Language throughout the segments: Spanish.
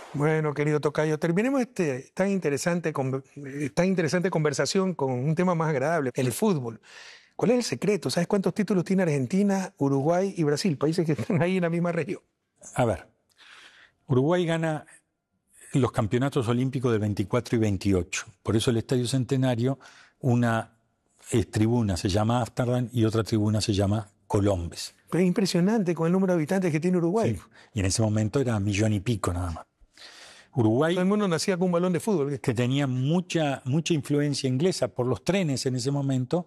Bueno, querido tocayo, terminemos tan interesante conversación con un tema más agradable, el fútbol. ¿Cuál es el secreto? ¿Sabes cuántos títulos tiene Argentina, Uruguay y Brasil? Países que están ahí en la misma región. A ver, Uruguay gana los campeonatos olímpicos del 24 y 28. Por eso el Estadio Centenario, una tribuna se llama Amsterdam y otra tribuna se llama Colombes. Pero es impresionante con el número de habitantes que tiene Uruguay. Sí, y en ese momento era 1,5 millones nada más. Uruguay, Todo el mundo nacía con un balón de fútbol. que tenía mucha influencia inglesa por los trenes en ese momento,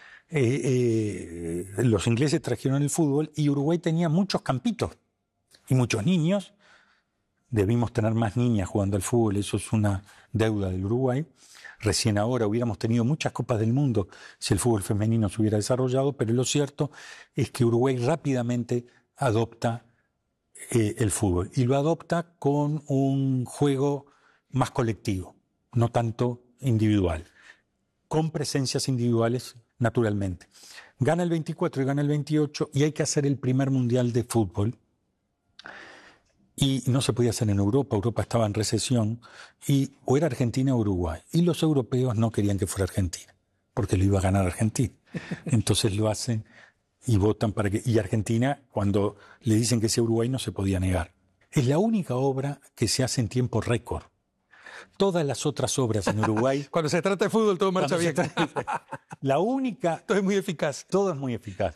los ingleses trajeron el fútbol y Uruguay tenía muchos campitos y muchos niños. Debimos tener más niñas jugando al fútbol, eso es una deuda del Uruguay. Recién ahora hubiéramos tenido muchas Copas del Mundo si el fútbol femenino se hubiera desarrollado, pero lo cierto es que Uruguay rápidamente adopta el fútbol y lo adopta con un juego más colectivo, no tanto individual, con presencias individuales naturalmente. Gana el 24 y gana el 28 y hay que hacer el primer mundial de fútbol. Y no se podía hacer en Europa, Europa estaba en recesión, y o era Argentina o Uruguay. Y los europeos no querían que fuera Argentina, porque lo iba a ganar Argentina. Entonces lo hacen y votan para que... Y Argentina, cuando le dicen que sea Uruguay, no se podía negar. Es la única obra que se hace en tiempo récord. Todas las otras obras en Uruguay... Cuando se trata de fútbol todo marcha bien. La única... Todo es muy eficaz. Todo es muy eficaz.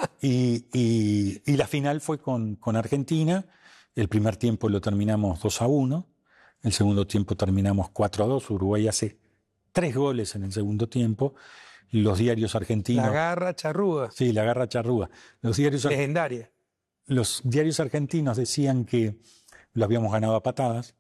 Y la final fue con Argentina. El primer tiempo lo terminamos 2-1, el segundo tiempo terminamos 4-2, Uruguay hace 3 goles en el segundo tiempo, los diarios argentinos... La garra charrúa. Sí, la garra charrúa. Legendaria. Los diarios argentinos decían que lo habíamos ganado a patadas,